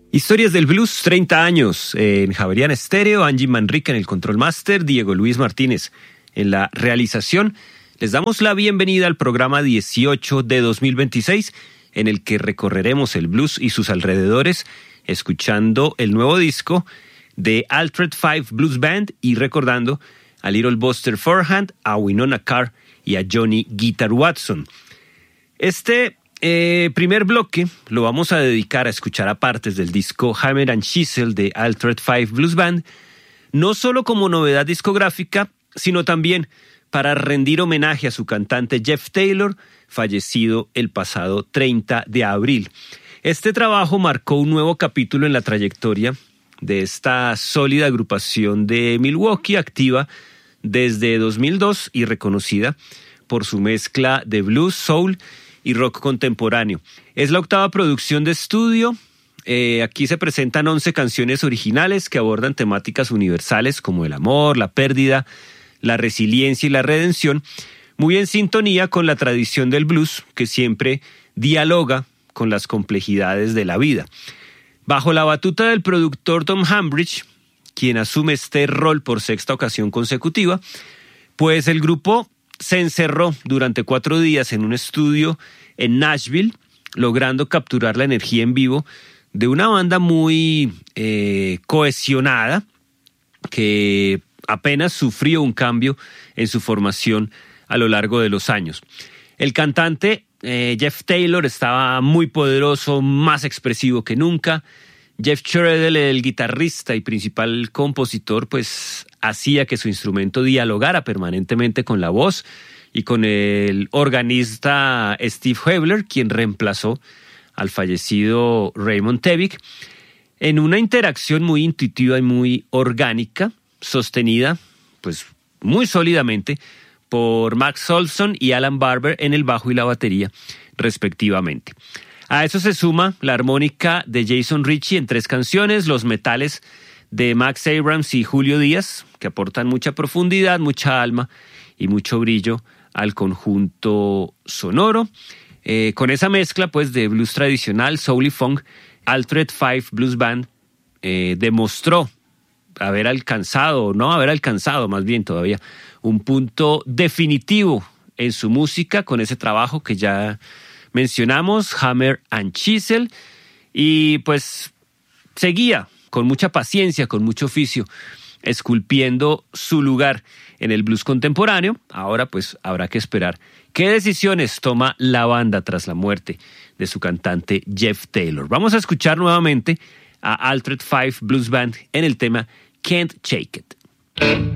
Historias del Blues, 30 años en Javeriana Estéreo, Angie Manrique en el Control Master, Diego Luis Martínez en la realización. Les damos la bienvenida al programa 18 de 2026, en el que recorreremos el blues y sus alrededores, escuchando el nuevo disco de Altered Five Blues Band y recordando a Little Buster Forehand, a Winona Carr y a Johnny Guitar Watson. Este primer bloque lo vamos a dedicar a escuchar a partes del disco Hammer and Chisel de Altered Five Blues Band, no solo como novedad discográfica, sino también para rendir homenaje a su cantante Jeff Taylor, fallecido el pasado 30 de abril. Este trabajo marcó un nuevo capítulo en la trayectoria de esta sólida agrupación de Milwaukee, activa desde 2002 y reconocida por su mezcla de blues, soul y rock contemporáneo. Es la octava producción de estudio. Aquí se presentan 11 canciones originales que abordan temáticas universales como el amor, la pérdida, la resiliencia y la redención, muy en sintonía con la tradición del blues, que siempre dialoga con las complejidades de la vida. Bajo la batuta del productor Tom Hambridge, quien asume este rol por sexta ocasión consecutiva, pues el grupo se encerró durante 4 días en un estudio en Nashville, logrando capturar la energía en vivo de una banda muy cohesionada, que apenas sufrió un cambio en su formación a lo largo de los años. El cantante Jeff Taylor estaba muy poderoso, más expresivo que nunca. Jeff Shredel, el guitarrista y principal compositor, pues hacía que su instrumento dialogara permanentemente con la voz y con el organista Steve Hebler, quien reemplazó al fallecido Raymond Tevick, en una interacción muy intuitiva y muy orgánica, sostenida pues muy sólidamente por Max Olson y Alan Barber en el bajo y la batería, respectivamente. A eso se suma la armónica de Jason Ritchie en 3 canciones, los metales de Max Abrams y Julio Díaz, que aportan mucha profundidad, mucha alma y mucho brillo al conjunto sonoro. Con esa mezcla pues de blues tradicional, soul y funk, Altered Five Blues Band demostró haber alcanzado más bien todavía, un punto definitivo en su música con ese trabajo que ya mencionamos, Hammer and Chisel, y pues seguía con mucha paciencia, con mucho oficio, esculpiendo su lugar en el blues contemporáneo. Ahora pues habrá que esperar qué decisiones toma la banda tras la muerte de su cantante Jeff Taylor. Vamos a escuchar nuevamente a Altered Five Blues Band en el tema Can't Shake It.